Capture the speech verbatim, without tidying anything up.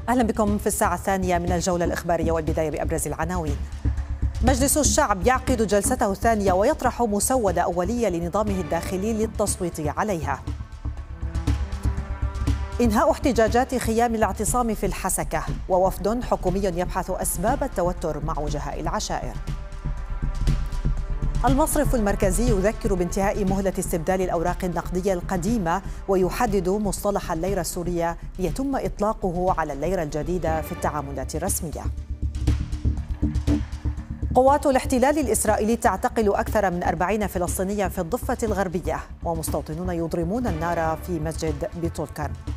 أهلا بكم في الساعة الثانية من الجولة الإخبارية، والبداية بأبرز العناوين. مجلس الشعب يعقد جلسته الثانية ويطرح مسودة أولية لنظامه الداخلي للتصويت عليها. إنهاء احتجاجات خيام الاعتصام في الحسكة، ووفد حكومي يبحث أسباب التوتر مع وجهاء العشائر. المصرف المركزي يذكر بانتهاء مهلة استبدال الأوراق النقدية القديمة، ويحدد مصطلح الليرة السورية ليتم إطلاقه على الليرة الجديدة في التعاملات الرسمية. قوات الاحتلال الإسرائيلي تعتقل أكثر من أربعين فلسطينيا في الضفة الغربية، ومستوطنون يضرمون النار في مسجد بطولكان.